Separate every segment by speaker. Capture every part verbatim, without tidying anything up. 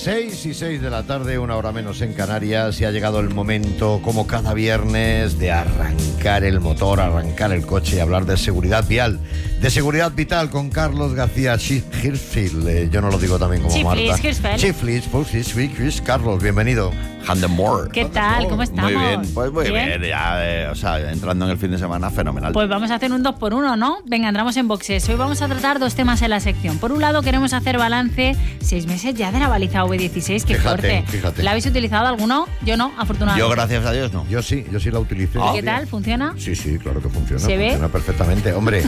Speaker 1: seis y seis de la tarde, una hora menos en Canarias, y ha llegado el momento, como cada viernes, de arrancar el motor, arrancar el coche y hablar de seguridad vial, de seguridad vital con Carlos García Hirschfeld. Eh, yo no lo digo también como
Speaker 2: Chiflis,
Speaker 1: Marta.
Speaker 2: Hirschfeld.
Speaker 1: Chiflis, pues, Hirschfeld. Carlos, bienvenido.
Speaker 3: Handemore.
Speaker 2: ¿Qué tal? ¿Cómo estamos?
Speaker 3: Muy bien, pues muy bien,
Speaker 2: ¿Bien?
Speaker 3: ya, eh, o sea, entrando en el fin de semana, fenomenal.
Speaker 2: Pues vamos a hacer un dos por uno, ¿no? Venga, entramos en boxes. Hoy vamos a tratar dos temas en la sección. Por un lado, queremos hacer balance seis meses ya de la baliza V dieciséis. ¡Qué
Speaker 1: Fíjate,
Speaker 2: fuerte!
Speaker 1: fíjate.
Speaker 2: ¿La habéis utilizado alguno? Yo no, afortunadamente.
Speaker 3: Yo, gracias a Dios, no.
Speaker 1: Yo sí, yo sí la utilicé.
Speaker 2: ¿Y qué tal? ¿Funciona?
Speaker 1: Sí, sí, claro que funciona.
Speaker 2: ¿Se ve?
Speaker 1: Funciona perfectamente. Hombre,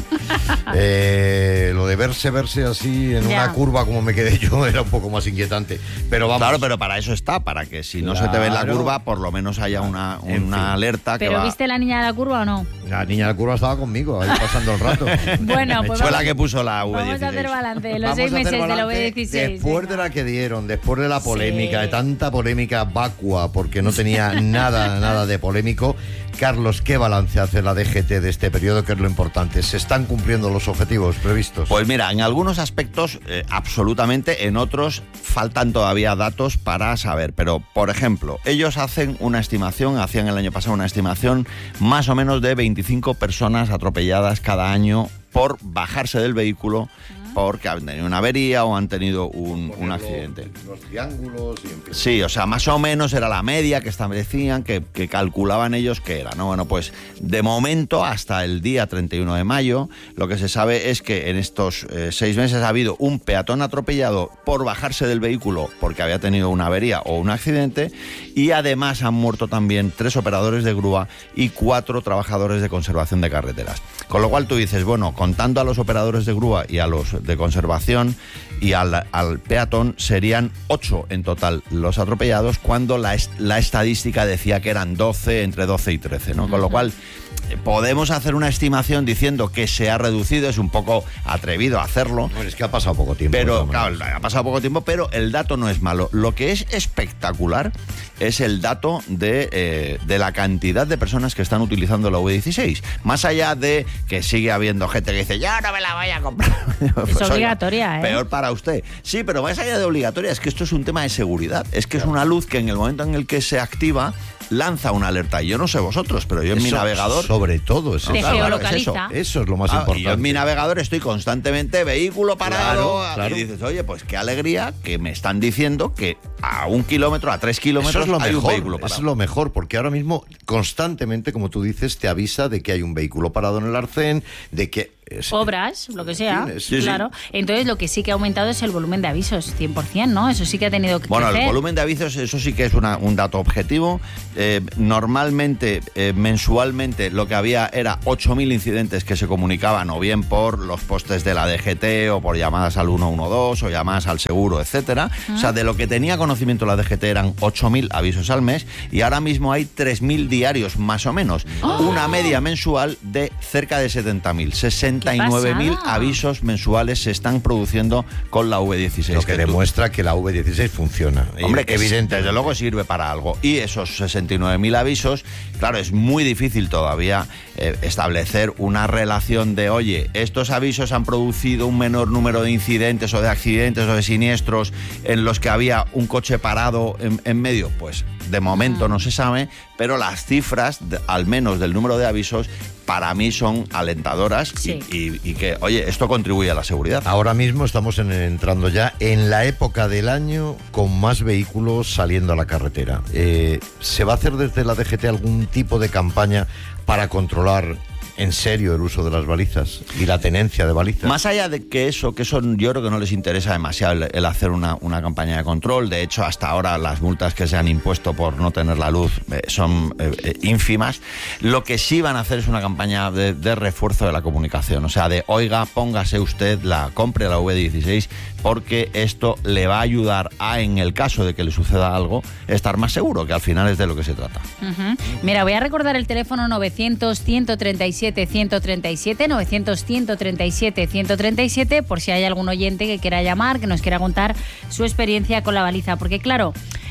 Speaker 1: eh, lo de verse, verse así en
Speaker 2: Ya.
Speaker 1: una curva como me quedé yo era un poco más inquietante. Pero vamos.
Speaker 3: Claro, pero para eso está, para que si no se te ve en la
Speaker 1: Claro.
Speaker 3: curva, por lo menos haya una,
Speaker 1: En
Speaker 3: una
Speaker 1: fin.
Speaker 3: alerta que
Speaker 2: ¿Pero
Speaker 3: va...
Speaker 2: viste la niña de la curva o no?
Speaker 1: La niña de la curva estaba conmigo, ahí pasando el rato.
Speaker 2: Bueno, pues
Speaker 3: Fue
Speaker 2: vamos,
Speaker 3: la que puso la V
Speaker 2: vamos
Speaker 3: dieciséis.
Speaker 2: a hacer balance de los
Speaker 1: Vamos
Speaker 2: seis
Speaker 1: a hacer
Speaker 2: meses de la
Speaker 1: balance
Speaker 2: V dieciséis.
Speaker 1: Después de
Speaker 2: venga.
Speaker 1: la que dieron, después de la polémica,
Speaker 2: Sí.
Speaker 1: de tanta polémica vacua, porque no tenía nada, nada de polémico. Carlos, ¿qué balance hace la D G T de este periodo? Que es lo importante. ¿Se están cumpliendo los objetivos previstos?
Speaker 3: Pues mira, en algunos aspectos eh, absolutamente, en otros faltan todavía datos para saber. Pero, por ejemplo, ellos hacen una estimación, hacían el año pasado una estimación más o menos de veinticinco personas atropelladas cada año por bajarse del vehículo porque han tenido una avería o han tenido un, un accidente.
Speaker 1: Los triángulos y en fin.
Speaker 3: Sí, o sea, más o menos era la media que establecían, que, que calculaban ellos que era, ¿no? Bueno, pues de momento, hasta el día treinta y uno de mayo, lo que se sabe es que en estos eh, seis meses ha habido un peatón atropellado por bajarse del vehículo porque había tenido una avería o un accidente, y además han muerto también tres operadores de grúa y cuatro trabajadores de conservación de carreteras. Con lo cual tú dices, bueno, contando a los operadores de grúa y a los de conservación y al, al peatón, serían ocho en total los atropellados, cuando la, est- la estadística decía que eran doce, entre doce y trece, ¿no? Con lo cual eh, podemos hacer una estimación diciendo que se ha reducido, es un poco atrevido hacerlo,
Speaker 1: Bueno, es que ha pasado poco tiempo. de
Speaker 3: pero
Speaker 1: todas
Speaker 3: claro,
Speaker 1: maneras.
Speaker 3: ha pasado poco tiempo, pero el dato no es malo. Lo que es espectacular es el dato de, eh, de la cantidad de personas que están utilizando la V dieciséis. Más allá de que sigue habiendo gente que dice, yo no me la voy a comprar. Pues, oiga,
Speaker 2: obligatoria, ¿eh?
Speaker 3: Peor para usted. Sí, pero más allá de obligatoria, es que esto es un tema de seguridad. Es que es una luz que en el momento en el que se activa, lanza una alerta. Y yo no sé vosotros, pero yo en mi
Speaker 1: Eso,
Speaker 3: navegador...
Speaker 1: sobre todo, es
Speaker 2: Te
Speaker 1: eso.
Speaker 3: claro,
Speaker 2: geolocaliza.
Speaker 1: Eso es lo más
Speaker 3: Ah,
Speaker 1: importante.
Speaker 3: y yo en mi navegador estoy constantemente vehículo parado.
Speaker 1: Claro, claro.
Speaker 3: Y dices, oye, pues qué alegría que me están diciendo que a un kilómetro, a tres kilómetros,
Speaker 1: Eso es lo
Speaker 3: hay un
Speaker 1: mejor,
Speaker 3: vehículo
Speaker 1: eso
Speaker 3: parado.
Speaker 1: es lo mejor, porque ahora mismo constantemente, como tú dices, te avisa de que hay un vehículo parado en el arcén, de que... es-
Speaker 2: Obras, lo que sea,
Speaker 1: Sí, sí,
Speaker 2: claro. Entonces, lo que sí que ha aumentado es el volumen de avisos, cien por ciento, ¿no? Eso sí que ha tenido que
Speaker 3: Bueno,
Speaker 2: crecer.
Speaker 3: el volumen de avisos, eso sí que es una- un dato objetivo. Eh, normalmente, eh, mensualmente, lo que había era ocho mil incidentes que se comunicaban o bien por los postes de la D G T o por llamadas al uno uno dos o llamadas al seguro, etcétera. O sea, de lo que tenía conocimiento la D G T eran ocho mil avisos al mes, y ahora mismo hay tres mil diarios más o menos. Una media mensual de cerca de setenta mil. sesenta y nueve mil
Speaker 2: pasada!
Speaker 3: avisos mensuales se están produciendo con la V dieciséis.
Speaker 1: Lo que
Speaker 3: tú-
Speaker 1: demuestra que la V dieciséis funciona.
Speaker 3: Hombre, que
Speaker 1: evidente.
Speaker 3: desde luego sirve para algo. Y esos sesenta y nueve mil avisos, claro, es muy difícil todavía eh, establecer una relación de, oye, estos avisos han producido un menor número de incidentes o de accidentes o de siniestros en los que había un coche parado en, en medio. Pues de momento no se sabe, pero las cifras, de- al menos del número de avisos, para mí son alentadoras y-
Speaker 2: Sí.
Speaker 3: y, y que, oye, esto contribuye a la seguridad.
Speaker 1: Ahora mismo estamos en- entrando ya en la época del año con más vehículos saliendo a la carretera. Eh, ¿Se va a hacer desde la D G T algún tipo de campaña para controlar en serio el uso de las balizas y la tenencia de balizas?
Speaker 3: Más allá de que eso, que eso yo creo que no les interesa demasiado el, el hacer una, una campaña de control. De hecho, hasta ahora las multas que se han impuesto por no tener la luz eh, son eh, eh, ínfimas. Lo que sí van a hacer es una campaña de, de refuerzo de la comunicación. O sea, de, oiga, póngase usted, la compre la V dieciséis, porque esto le va a ayudar a, en el caso de que le suceda algo, estar más seguro, que al final es de lo que se trata.
Speaker 2: Ujú. Mira, voy a recordar el teléfono novecientos, ciento treinta y siete, ciento treinta y siete, novecientos, ciento treinta y siete, ciento treinta y siete, por si hay algún oyente que quiera llamar, que nos quiera contar su experiencia con la baliza. Porque claro,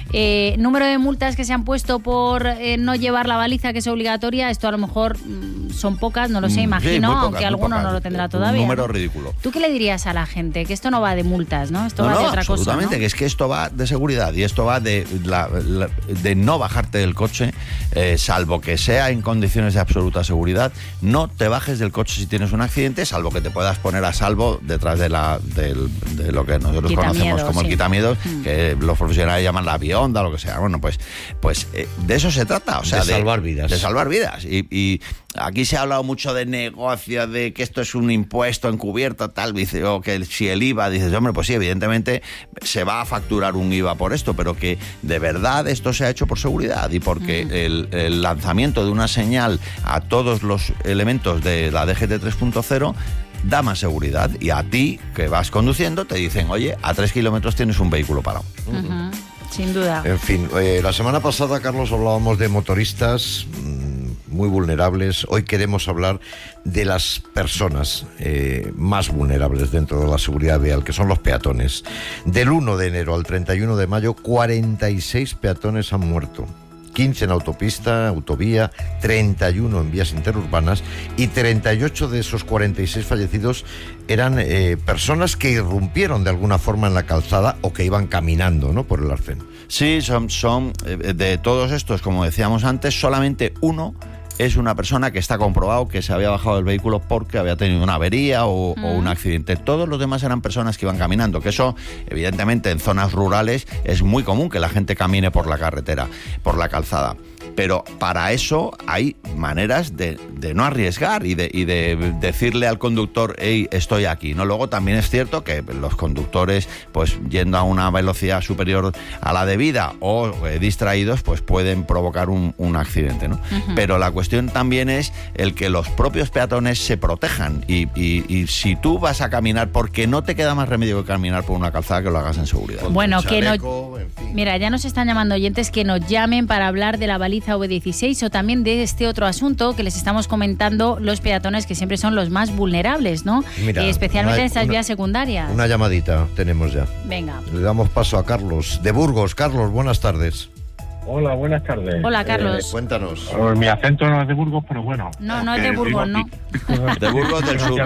Speaker 2: Eh, número de multas que se han puesto por eh, no llevar la baliza, que es obligatoria, esto a lo mejor mmm, son pocas, no lo sé, imagino,
Speaker 3: sí, pocas,
Speaker 2: aunque alguno
Speaker 3: pocas.
Speaker 2: no lo tendrá todavía.
Speaker 3: Un número
Speaker 2: ¿no?
Speaker 3: ridículo.
Speaker 2: ¿Tú qué le dirías a la gente? Que esto no va de multas, ¿no? Esto
Speaker 3: no,
Speaker 2: va
Speaker 3: no,
Speaker 2: de otra cosa,
Speaker 3: absolutamente,
Speaker 2: ¿no?
Speaker 3: que es que esto va de seguridad y esto va de, la, la, de no bajarte del coche, eh, salvo que sea en condiciones de absoluta seguridad. No te bajes del coche si tienes un accidente, salvo que te puedas poner a salvo detrás de, la, de, de lo que nosotros
Speaker 2: Quita
Speaker 3: conocemos
Speaker 2: miedo,
Speaker 3: como
Speaker 2: sí.
Speaker 3: el quitamiedos,
Speaker 2: Mm.
Speaker 3: que los profesionales llaman la bionda, lo que sea. Bueno, pues, pues eh, de eso se trata. O sea,
Speaker 1: de salvar vidas.
Speaker 3: De salvar vidas. Y, y aquí se ha hablado mucho de negocio, de que esto es un impuesto encubierto, tal, dice, o que si el I V A, dices, hombre, pues sí, evidentemente se va a facturar un I V A por esto, pero que de verdad esto se ha hecho por seguridad y porque mm. el, el lanzamiento de una señal a todos los elementos de la D G T tres punto cero da más seguridad, y a ti que vas conduciendo te dicen, oye, a tres kilómetros tienes un vehículo parado.
Speaker 2: Uh-huh. Sin duda.
Speaker 1: En fin, eh, la semana pasada, Carlos, hablábamos de motoristas mmm, muy vulnerables. Hoy queremos hablar de las personas eh, más vulnerables dentro de la seguridad vial, que son los peatones. Del uno de enero al treinta y uno de mayo, cuarenta y seis peatones han muerto. quince en autopista, autovía, treinta y uno en vías interurbanas, y treinta y ocho de esos cuarenta y seis fallecidos eran eh, personas que irrumpieron de alguna forma en la calzada o que iban caminando, ¿no?, por el arcén.
Speaker 3: Sí, son, son eh, de todos estos, como decíamos antes, solamente uno es una persona que está comprobado que se había bajado del vehículo porque había tenido una avería o, mm. o un accidente. Todos los demás eran personas que iban caminando, que eso, evidentemente, en zonas rurales es muy común que la gente camine por la carretera, por la calzada. Pero para eso hay maneras de, de no arriesgar y de, y de decirle al conductor, hey, estoy aquí, ¿no? Luego también es cierto que los conductores, pues yendo a una velocidad superior a la debida o eh, distraídos, pues pueden provocar un, un accidente, ¿no? Uh-huh. Pero la cuestión también es el que los propios peatones se protejan y, y, y si tú vas a caminar, porque no te queda más remedio que caminar por una calzada, que lo hagas en seguridad.
Speaker 2: Bueno, que no...
Speaker 1: En fin.
Speaker 2: Mira, ya nos están llamando oyentes que nos llamen para hablar de la baliza V dieciséis o también de este otro asunto que les estamos comentando, los peatones, que siempre son los más vulnerables, ¿no?
Speaker 1: Mira,
Speaker 2: eh, especialmente
Speaker 1: una,
Speaker 2: en estas
Speaker 1: una,
Speaker 2: vías secundarias.
Speaker 1: Una llamadita tenemos ya.
Speaker 2: Venga.
Speaker 1: Le damos paso a Carlos, de Burgos. Carlos, buenas tardes.
Speaker 4: Hola, buenas tardes.
Speaker 2: Hola, Carlos.
Speaker 1: Eh, cuéntanos.
Speaker 4: Eh, mi acento no es de Burgos, pero bueno.
Speaker 2: No, no es de Burgos, no.
Speaker 3: De Burgos del Sur.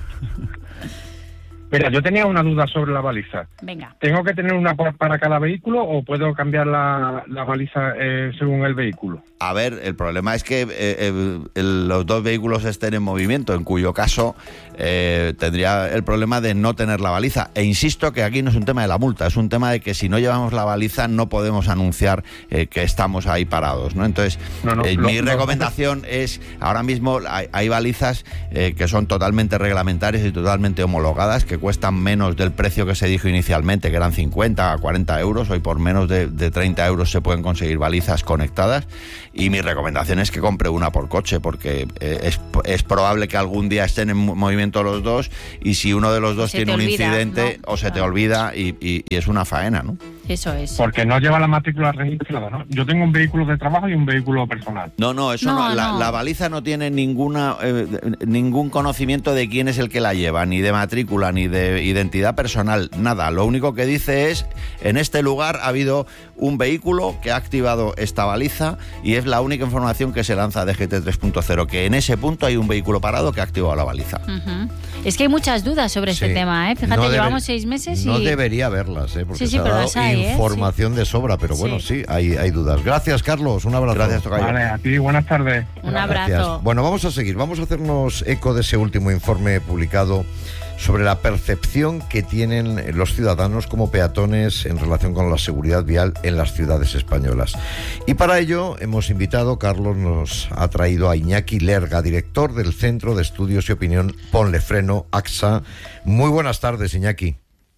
Speaker 4: Mira, yo tenía una duda sobre la baliza.
Speaker 2: Venga.
Speaker 4: ¿Tengo que tener una para cada vehículo o puedo cambiar la, la baliza eh, según el vehículo?
Speaker 3: A ver, el problema es que eh, el, el, los dos vehículos estén en movimiento, en cuyo caso eh, tendría el problema de no tener la baliza. E insisto que aquí no es un tema de la multa, es un tema de que si no llevamos la baliza no podemos anunciar eh, que estamos ahí parados, ¿no? Entonces, no, no, eh, lo, mi lo, recomendación lo... es, ahora mismo hay, hay balizas eh, que son totalmente reglamentarias y totalmente homologadas, que cuestan menos del precio que se dijo inicialmente, que eran cincuenta a cuarenta euros. Hoy por menos de, de treinta euros se pueden conseguir balizas conectadas. Y mi recomendación es que compre una por coche, porque eh, es, es probable que algún día estén en movimiento los dos, y si uno de los dos tiene un olvida, incidente, ¿no? O se ah. te olvida y, y, y es una faena, ¿no?
Speaker 2: Eso es.
Speaker 4: Porque no lleva la matrícula registrada, ¿no? Yo tengo un vehículo de trabajo y un vehículo personal.
Speaker 3: No, no, eso no. no, la, no. La baliza no tiene ninguna eh, ningún conocimiento de quién es el que la lleva, ni de matrícula, ni de identidad personal, nada. Lo único que dice es, en este lugar ha habido un vehículo que ha activado esta baliza, y es la única información que se lanza de G T tres punto cero, que en ese punto hay un vehículo parado que ha activado la baliza.
Speaker 2: Uh-huh. Es que hay muchas dudas sobre sí. este tema, ¿eh? Fíjate, no llevamos debe, seis meses y...
Speaker 1: No debería haberlas, ¿eh? Porque
Speaker 2: sí, sí,
Speaker 1: se ha dado
Speaker 2: hay,
Speaker 1: información
Speaker 2: ¿eh?
Speaker 1: de sobra, pero
Speaker 2: sí.
Speaker 1: bueno, sí, hay, hay dudas. Gracias, Carlos, un abrazo.
Speaker 3: Gracias, Tocayo.
Speaker 4: Vale, a ti, buenas tardes.
Speaker 2: Un abrazo.
Speaker 1: Gracias. Bueno, vamos a seguir, vamos a hacernos eco de ese último informe publicado sobre la percepción que tienen los ciudadanos como peatones en relación con la seguridad vial en las ciudades españolas. Y para ello hemos invitado, Carlos nos ha traído a Iñaki Lerga, director del Centro de Estudios y Opinión Ponle Freno, A X A. Muy buenas tardes, Iñaki.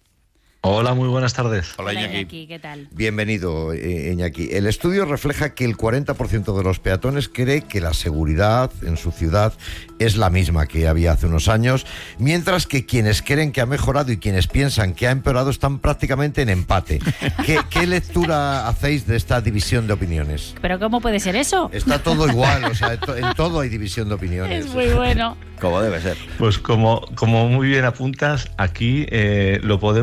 Speaker 5: Hola, muy buenas tardes.
Speaker 2: Hola, Iñaki. Iñaki, ¿qué tal?
Speaker 1: Bienvenido, eh, Iñaki. El estudio refleja que el cuarenta por ciento de los peatones cree que la seguridad en su ciudad es la misma que había hace unos años, mientras que quienes creen que ha mejorado y quienes piensan que ha empeorado están prácticamente en empate. ¿Qué, qué lectura hacéis de esta división de opiniones?
Speaker 2: ¿Pero cómo puede ser eso?
Speaker 1: Está todo igual, o sea, en todo hay división de opiniones.
Speaker 2: Es muy bueno.
Speaker 3: Como debe ser.
Speaker 5: Pues como, como muy bien apuntas, aquí eh, lo podemos ver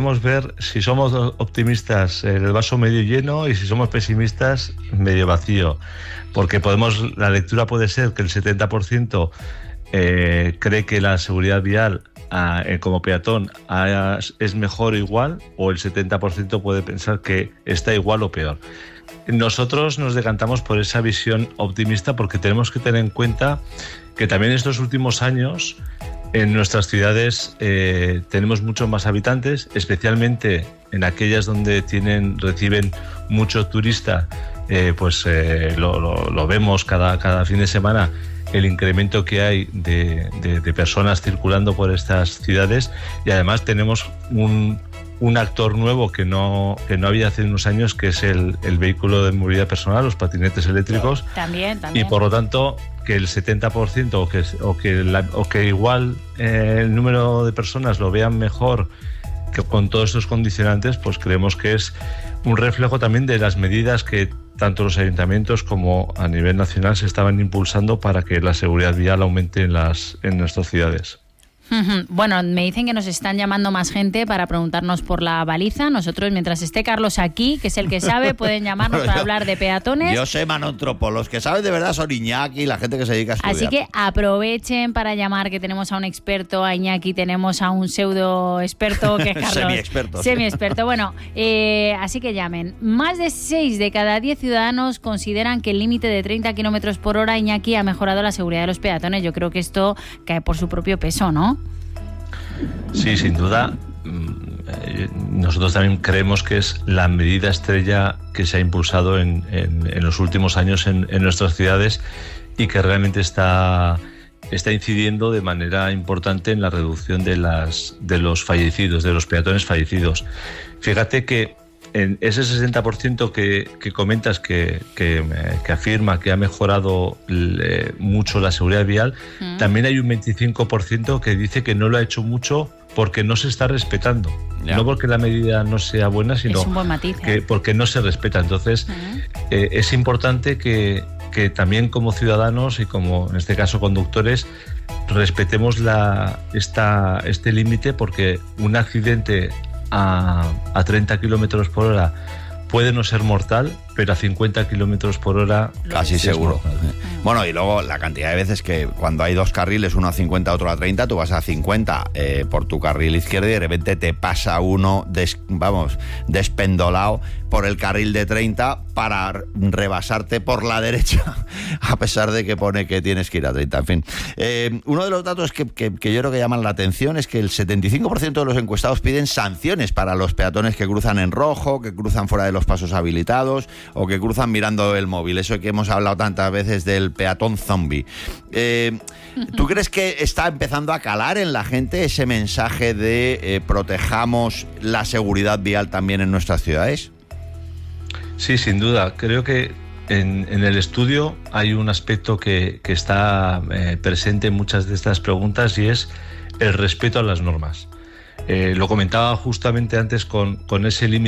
Speaker 5: ver si somos optimistas en el vaso medio lleno y si somos pesimistas medio vacío, porque podemos, la lectura puede ser que el setenta por ciento eh, cree que la seguridad vial a, eh, como peatón a, es mejor o igual, o el setenta por ciento puede pensar que está igual o peor. Nosotros nos decantamos por esa visión optimista porque tenemos que tener en cuenta que también estos últimos años en nuestras ciudades eh, tenemos muchos más habitantes, especialmente en aquellas donde tienen, reciben mucho turista, eh, pues eh, lo, lo, lo vemos cada, cada fin de semana, el incremento que hay de, de, de personas circulando por estas ciudades, y además tenemos un, un actor nuevo que no, que no había hace unos años, que es el, el vehículo de movilidad personal, los patinetes eléctricos.
Speaker 2: También, también.
Speaker 5: Y por lo tanto, que el setenta por ciento o que, o que, la, o que igual eh, el número de personas lo vean mejor que con todos estos condicionantes, pues creemos que es un reflejo también de las medidas que tanto los ayuntamientos como a nivel nacional se estaban impulsando para que la seguridad vial aumente en, las, en nuestras ciudades.
Speaker 2: Bueno, me dicen que nos están llamando más gente para preguntarnos por la baliza. Nosotros, mientras esté Carlos aquí, que es el que sabe, pueden llamarnos para
Speaker 3: yo,
Speaker 2: hablar de peatones.
Speaker 3: Yo sé, Manontropo, los que saben de verdad son Iñaki, la gente que se dedica a estudiar.
Speaker 2: Así que aprovechen para llamar, que tenemos a un experto, a Iñaki, tenemos a un pseudo experto que es Carlos.
Speaker 3: Semi-experto.
Speaker 2: Semi-experto. Bueno, eh, así que llamen. Más de seis de cada diez ciudadanos consideran que el límite de treinta kilómetros por hora, Iñaki, ha mejorado la seguridad de los peatones. Yo creo que esto cae por su propio peso, ¿no?
Speaker 5: Sí, sin duda. Nosotros también creemos que es la medida estrella que se ha impulsado en, en, en los últimos años en, en nuestras ciudades y que realmente está, está incidiendo de manera importante en la reducción de, las, de los fallecidos, de los peatones fallecidos. Fíjate que en ese sesenta por ciento que, que comentas que, que, que afirma que ha mejorado eh, mucho la seguridad vial, mm. también hay un veinticinco por ciento que dice que no lo ha hecho mucho porque no se está respetando. Ya. No porque la medida no sea buena, sino
Speaker 2: es un buen matiz, ¿eh?
Speaker 5: que porque no se respeta. Entonces, mm. eh, es importante que, que también como ciudadanos y como en este caso conductores respetemos la, esta, este límite, porque un accidente A, a treinta kilómetros por hora puede no ser mortal, pero a cincuenta kilómetros por hora
Speaker 3: casi seguro. Bueno, y luego la cantidad de veces que cuando hay dos carriles, uno a cincuenta, otro a treinta, tú vas a cincuenta eh, por tu carril izquierdo y de repente te pasa uno, des, vamos, despendolado por el carril de treinta para rebasarte por la derecha, a pesar de que pone que tienes que ir a treinta. En fin, eh, uno de los datos que, que, que yo creo que llaman la atención es que el setenta y cinco por ciento de los encuestados piden sanciones para los peatones que cruzan en rojo, que cruzan fuera de los pasos habilitados o que cruzan mirando el móvil. Eso que hemos hablado tantas veces del peatón zombie. Eh, ¿Tú crees que está empezando a calar en la gente ese mensaje de eh, protejamos la seguridad vial también en nuestras ciudades?
Speaker 5: Sí, sin duda. Creo que en, en el estudio hay un aspecto que, que está eh, presente en muchas de estas preguntas y es el respeto a las normas. Eh, lo comentaba justamente antes con, con ese límite